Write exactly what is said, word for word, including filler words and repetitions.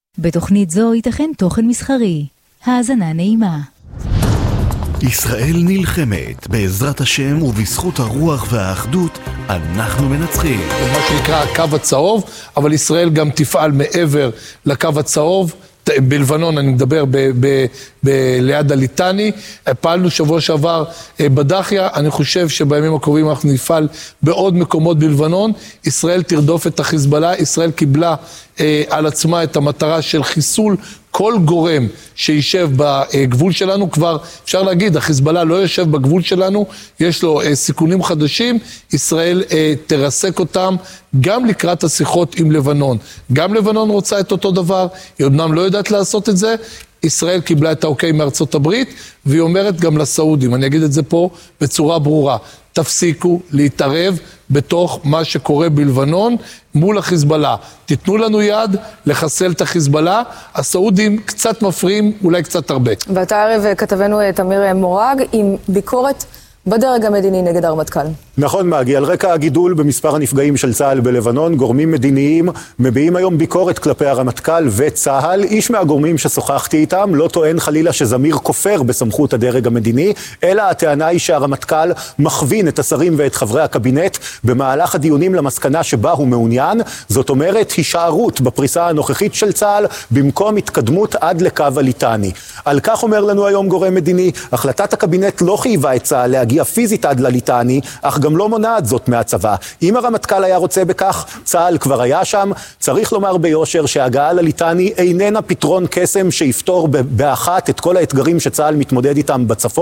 בתוכנית זו ייתכן תוכן מסחרי. האזנה נעימה. ישראל נלחמת, בעזרת השם ובזכות הרוח והאחדות אנחנו מנצחים. מה שנקרא הקו הצהוב, אבל ישראל גם תפעל מעבר לקו הצהוב. בלבנון, אני מדבר ב- ב- ב- ליד הליטני, פעלנו שבוע שעבר בדחיה, אני חושב שבימים הקרובים אנחנו נפעל בעוד מקומות בלבנון, ישראל תרדוף את החיזבאללה, ישראל קיבלה אה, על עצמה את המטרה של חיסול כל גורם שישב בגבול שלנו, כבר אפשר להגיד, החיזבאללה לא יושב בגבול שלנו, יש לו אה, סיכונים חדשים, ישראל אה, תרסק אותם גם לקראת השיחות עם לבנון. גם לבנון רוצה את אותו דבר, היא אמנם לא יודעת לעשות את זה, ישראל קיבלה את האוקיי מארצות הברית, והיא אומרת גם לסעודים, אני אגיד את זה פה בצורה ברורה, תפסיקו להתערב בתוך מה שקורה בלבנון מול החיזבאללה. תיתנו לנו יד לחסל את החיזבאללה, הסעודים קצת מפריעים, אולי קצת הרבה. ואתה ערב כתבנו תמיר מורג עם ביקורת בדרג המדיני נגד הרמטכ"ל. נכון, מגי, על רקע הגידול במספר הנפגעים של צה"ל בלבנון, גורמים מדיניים מביעים היום ביקורת כלפי הרמטכ"ל וצה"ל. איש מהגורמים ששוחחתי איתם לא טוען חלילה שזמיר כופר בסמכות הדרג המדיני, אלא הטענה היא שהרמטכ"ל מכווין את השרים ואת חברי הקבינט במהלך הדיונים למסקנה שבה הוא מעוניין, זאת אומרת הישארות בפריסה הנוכחית של צה"ל במקום התקדמות עד לקו הליטני. על כך אומר לנו היום גורם מדיני, החלטת הקבינט לא חייבה את צה"ל להגיע פיזית עד לליטני, אך גם לא מונעת זאת מהצבא. אם הרמטכ"ל היה רוצה בכך, צה"ל כבר היה שם. צריך לומר ביושר שההגעה לליטני איננה פתרון קסם שיפתור באחת את כל האתגרים שצה"ל מתמודד איתם בצפון.